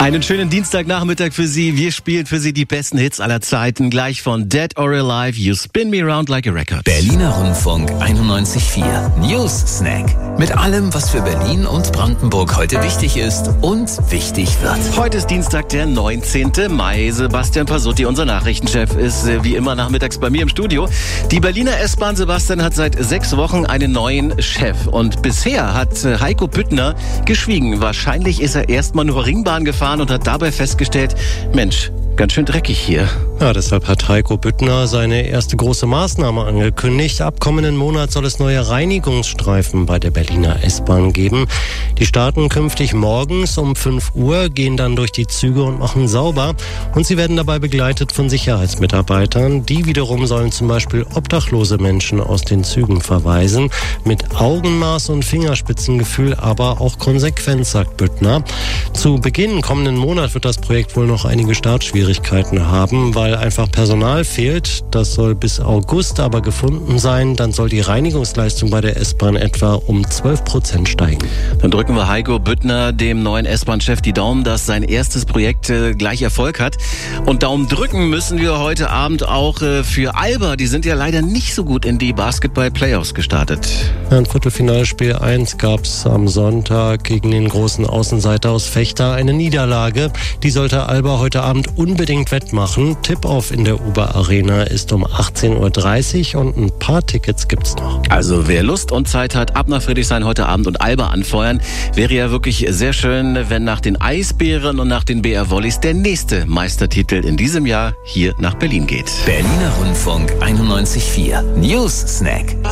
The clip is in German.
Einen schönen Dienstagnachmittag für Sie. Wir spielen für Sie die besten Hits aller Zeiten. Gleich von Dead or Alive, You Spin Me Round Like a Record. Berliner Rundfunk 91.4 News Snack. Mit allem, was für Berlin und Brandenburg heute wichtig ist und wichtig wird. Heute ist Dienstag, der 19. Mai. Sebastian Pasutti, unser Nachrichtenchef, ist wie immer nachmittags bei mir im Studio. Die Berliner S-Bahn, Sebastian, hat seit 6 Wochen einen neuen Chef. Und bisher hat Heiko Büttner geschwiegen. Wahrscheinlich ist er erstmal nur Ringbahn gefahren und hat dabei festgestellt, Mensch, ganz schön dreckig hier. Ja, deshalb hat Heiko Büttner seine erste große Maßnahme angekündigt. Ab kommenden Monat soll es neue Reinigungsstreifen bei der Berliner S-Bahn geben. Die starten künftig morgens um 5 Uhr, gehen dann durch die Züge und machen sauber. Und sie werden dabei begleitet von Sicherheitsmitarbeitern. Die wiederum sollen zum Beispiel obdachlose Menschen aus den Zügen verweisen. Mit Augenmaß und Fingerspitzengefühl, aber auch Konsequenz, sagt Büttner. Zu Beginn kommenden Monat wird das Projekt wohl noch einige Startschwierigkeiten haben, weil einfach Personal fehlt. Das soll bis August aber gefunden sein. Dann soll die Reinigungsleistung bei der S-Bahn etwa um 12% steigen. Dann drücken wir Heiko Büttner, dem neuen S-Bahn-Chef, die Daumen, dass sein erstes Projekt gleich Erfolg hat. Und Daumen drücken müssen wir heute Abend auch für Alba. Die sind ja leider nicht so gut in die Basketball-Playoffs gestartet. Ein Viertelfinalspiel 1 gab es am Sonntag gegen den großen Außenseiter aus Vechta. Eine Niederlage. Die sollte Alba heute Abend unbedingt wettmachen. Tip-Off in der Uber Arena ist um 18.30 Uhr und ein paar Tickets gibt's noch. Also wer Lust und Zeit hat, ab nach Friedrichshain heute Abend und Alba anfeuern. Wäre ja wirklich sehr schön, wenn nach den Eisbären und nach den BR Volleys der nächste Meistertitel in diesem Jahr hier nach Berlin geht. Berliner Rundfunk 91.4 News Snack.